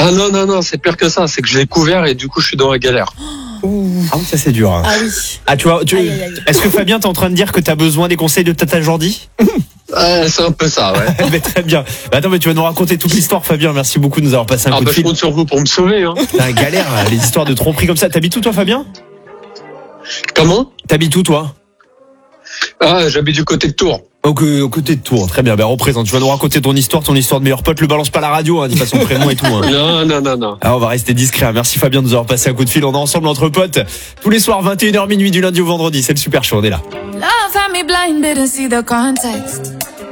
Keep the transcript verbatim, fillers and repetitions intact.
Ah non, non, non, c'est pire que ça. C'est que je l'ai couvert et du coup, je suis dans la galère. Ah oui, ça c'est dur. Hein. Ah oui. Ah, tu vois, tu... Aïe, aïe, aïe. Est-ce que Fabien, t'es en train de dire que t'as besoin des conseils de Tata Jordi? Euh, c'est un peu ça, ouais. Mais très bien. Bah, attends, mais tu vas nous raconter toute l'histoire, Fabien. Merci beaucoup de nous avoir passé un Ah coup bah, de je fil. compte sur vous pour me sauver, hein. T'as un galère, les histoires de tromperie comme ça. T'habites où, toi, Fabien? Comment? T'habites où, toi? Ah, j'habite du côté de Tours. Au, au côté de Tours, très bien, ben représente. Tu vas nous raconter ton histoire, ton histoire de meilleur pote. Le balance pas à la radio, hein, dis pas son prénom et tout. Hein. Non, non, non, non. Alors on va rester discret. Merci Fabien de nous avoir passé un coup de fil. On est ensemble entre potes tous les soirs vingt et une heures minuit du lundi au vendredi. C'est le super show, on est là. Love had me blinded and see the context.